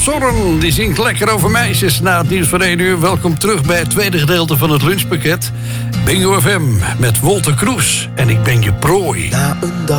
Zorn, die zingt lekker over meisjes na het nieuws van 1 uur. Welkom terug bij het tweede gedeelte van het lunchpakket. Bingo FM met Wolter Kroes en ik ben je prooi. Na een dag